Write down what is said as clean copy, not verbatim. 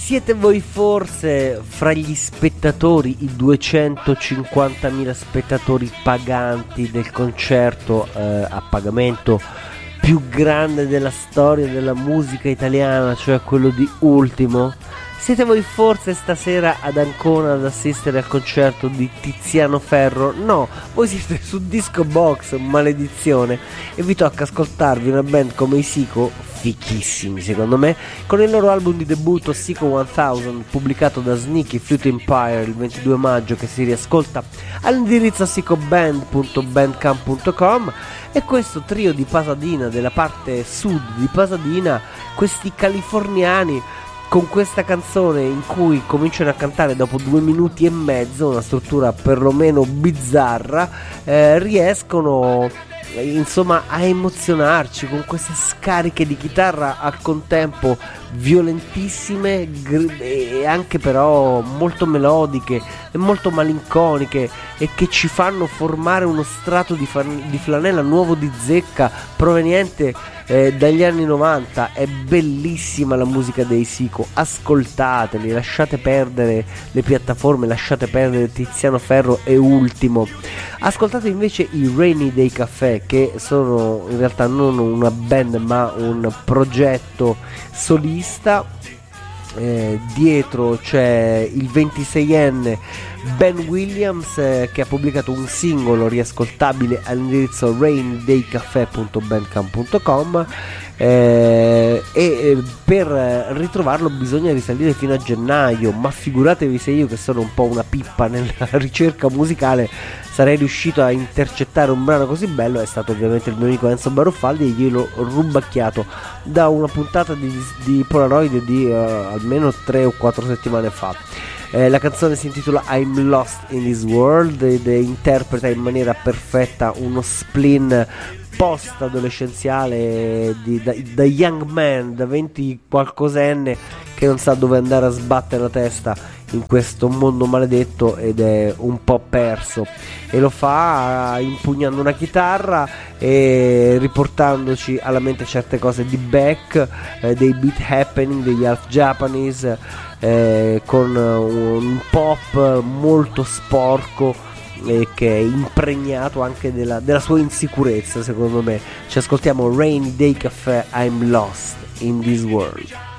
Siete voi forse fra gli spettatori, i 250.000 spettatori paganti del concerto a pagamento più grande della storia della musica italiana, cioè quello di Ultimo? Siete voi forse stasera ad Ancona ad assistere al concerto di Tiziano Ferro? No, voi siete su Disco Box, maledizione, e vi tocca ascoltarvi una band come i Sico, fichissimi secondo me, con il loro album di debutto Sico 1000, pubblicato da Sneaky Flute Empire il 22 maggio, che si riascolta all'indirizzo sicoband.bandcamp.com. E questo trio di Pasadena, della parte sud di Pasadena, questi californiani, con questa canzone in cui cominciano a cantare dopo 2 minuti e mezzo, una struttura perlomeno bizzarra, riescono insomma a emozionarci con queste scariche di chitarra al contempo violentissime e anche però molto melodiche e molto malinconiche, e che ci fanno formare uno strato di flanella nuovo di zecca proveniente dagli anni 90. È bellissima la musica dei Sico, ascoltateli, lasciate perdere le piattaforme, lasciate perdere Tiziano Ferro e Ultimo. Ascoltate invece i Rainy Day Café, che sono in realtà non una band ma un progetto solista. Dietro c'è il 26enne Ben Williams, che ha pubblicato un singolo riascoltabile all'indirizzo raindaycafe.bandcamp.com, e per ritrovarlo bisogna risalire fino a gennaio, ma figuratevi se io, che sono un po' una pippa nella ricerca musicale, sarei riuscito a intercettare un brano così bello. È stato ovviamente il mio amico Enzo Baruffaldi, e glielo rubacchiato da una puntata di Polaroid di almeno 3 o 4 settimane fa. La canzone si intitola I'm Lost in This World ed interpreta in maniera perfetta uno spleen post-adolescenziale da young man, da 20 qualcosenne che non sa dove andare a sbattere la testa in questo mondo maledetto ed è un po' perso, e lo fa impugnando una chitarra e riportandoci alla mente certe cose di Beck, dei Beat Happening, degli Half Japanese, con un pop molto sporco che è impregnato anche della sua insicurezza, secondo me. Ci ascoltiamo Rainy Day Café, I'm Lost in This World.